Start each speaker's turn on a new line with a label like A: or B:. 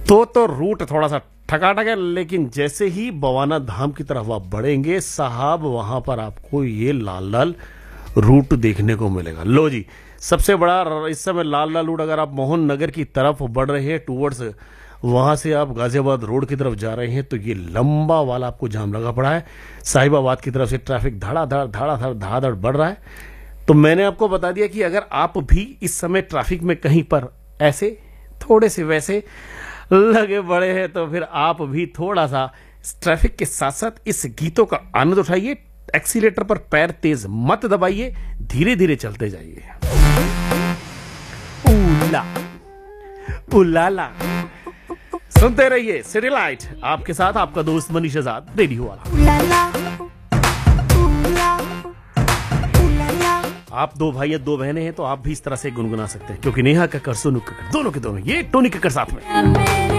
A: तो रूट थोड़ा सा ठकाठक है, लेकिन जैसे ही बवाना धाम की तरफ आप बढ़ेंगे साहब, वहां पर आपको ये लाल लाल रूट देखने को मिलेगा। लो जी, सबसे बड़ा इस समय लाल लाल रूट, अगर आप मोहन नगर की तरफ बढ़ रहे हैं टूवर्ड्स, वहां से आप गाजियाबाद रोड की तरफ जा रहे हैं, तो ये लंबा वाला आपको जाम लगा पड़ा है। साहिबाबाद की तरफ से ट्रैफिक धड़ाधड़ धड़ाधड़ धड़ाधड़ बढ़ रहा है। तो मैंने आपको बता दिया कि अगर आप भी इस समय ट्रैफिक में कहीं पर ऐसे थोड़े से वैसे लगे बड़े हैं, तो फिर आप भी थोड़ा सा ट्रैफिक के साथ साथ इस गीतों का आनंद उठाइए। एक्सीलेटर पर पैर तेज मत दबाइए, धीरे धीरे चलते जाइए। उला उलाला सुनते रहिए सिटी लाइट, आपके साथ आपका दोस्त मनीष आजाद, रेडियो वाला। आप दो भाई या दो बहनें हैं तो आप भी इस तरह से गुनगुना सकते हैं, क्योंकि नेहा कक्कड़, सोनू कक्कड़, दोनों के दोनों, ये टोनी कक्कड़ साथ में।